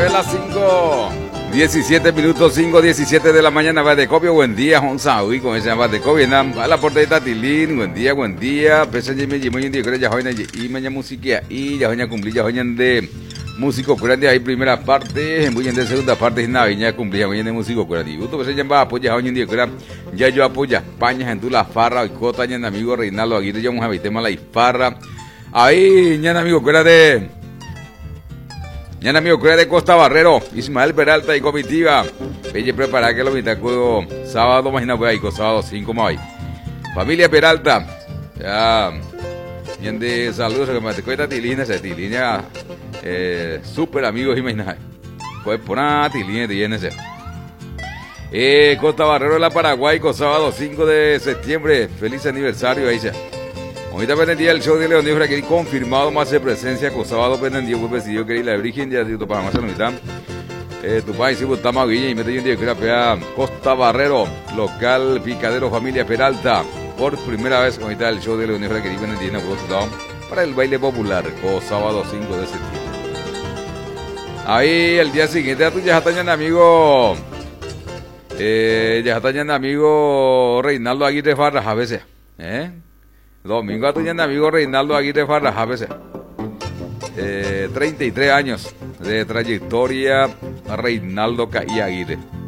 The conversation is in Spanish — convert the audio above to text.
las 5:17, 5:17 de la mañana, Badecopio, buen día, Honsaui, con ese Badecopio, a la porteta Tilín, buen día, pesa y me llevo un día, creo ya joina y mañana música, y ya joina cumplir, ya joina de músico curante, ahí primera parte, muy bien de segunda parte, nada, ya cumplir, joina de músico curante, y pues ya va apoya, joina día, creo ya yo apoya España, en tu la farra, y cota, ya amigo Reinaldo Aguirre, ya vamos a ver tema la farra, ahí, ya amigo, curate. Ya amigo de Costa Barrero, Ismael Peralta y comitiva. Pelle prepara que lo vitacudo sábado, imagina pues ahí, sábado 5 más. Familia Peralta, ya, bien de saludos, que me te cuenta Tilina, esa Tilina, súper amigos, imagina. Pues por una Tilina, tiene ese. Costa Barrero de la Paraguay, sábado 5 de septiembre, feliz aniversario ahí se. Ahorita pendiente el show de León Díaz que confirmado más de presencia con sábado pendiente pues decidió que ir la Virgen ya tu para más ahorita tu país si está más guilla y mete un día que era Costa Barrero local Picadero Familia Peralta por primera vez ahorita el show de León Díaz que viene en para el baile popular con sábado 5 de septiembre. Ahí el día siguiente a tu ya está amigo Reinaldo Aguirre Farras a veces domingo a tu amigo Reinaldo Aguirre Farras, a veces 33 años de trayectoria Reinaldo Caí Aguirre.